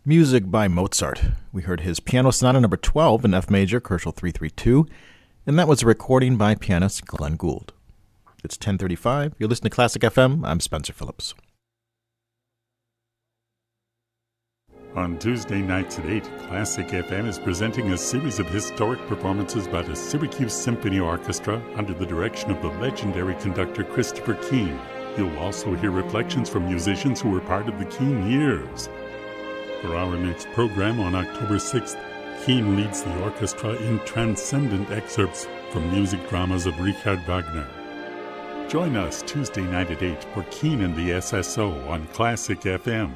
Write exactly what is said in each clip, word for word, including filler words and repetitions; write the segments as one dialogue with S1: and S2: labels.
S1: Music by Mozart. We heard his Piano Sonata number twelve in F major, Koelschel three thirty-two, and that was a recording by pianist Glenn Gould. It's ten thirty-five. You're listening to Classic F M. I'm Spencer Phillips.
S2: On Tuesday nights at eight, Classic F M is presenting a series of historic performances by the Syracuse Symphony Orchestra under the direction of the legendary conductor Christopher Keane. You'll also hear reflections from musicians who were part of the Keane years. For our next program on October sixth, Keane leads the orchestra in transcendent excerpts from music dramas of Richard Wagner. Join us Tuesday night at eight for Keane and the S S O on Classic F M.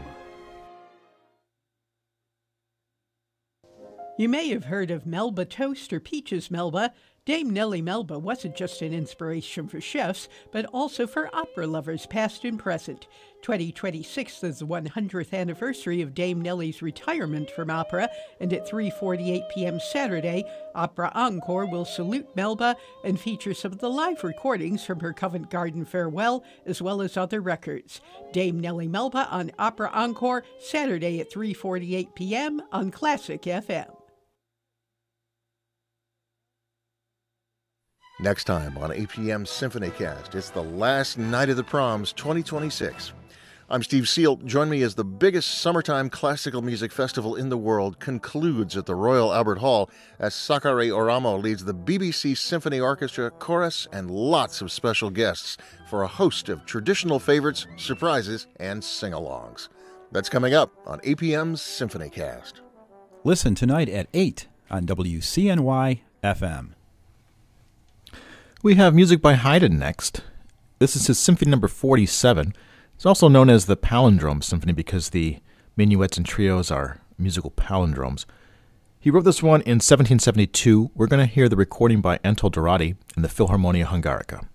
S3: You may have heard of Melba Toast or Peaches Melba. Dame Nellie Melba wasn't just an inspiration for chefs, but also for opera lovers past and present. twenty twenty-six is the one hundredth anniversary of Dame Nellie's retirement from opera, and at three forty-eight p.m. Saturday, Opera Encore will salute Melba and feature some of the live recordings from her Covent Garden farewell, as well as other records. Dame Nellie Melba on Opera Encore, Saturday at three forty-eight p.m. on Classic F M.
S4: Next time on A P M SymphonyCast, it's the last night of the proms twenty twenty-six. I'm Steve Seal. Join me as the biggest summertime classical music festival in the world concludes at the Royal Albert Hall as Sakari Oramo leads the B B C Symphony Orchestra, chorus, and lots of special guests for a host of traditional favorites, surprises, and sing-alongs. That's coming up on A P M's SymphonyCast.
S5: Listen tonight at eight on W C N Y F M.
S1: We have music by Haydn next. This is his Symphony number forty-seven. It's also known as the Palindrome Symphony because the minuets and trios are musical palindromes. He wrote this one in seventeen seventy-two. We're going to hear the recording by Antal Dorati in the Philharmonia Hungarica.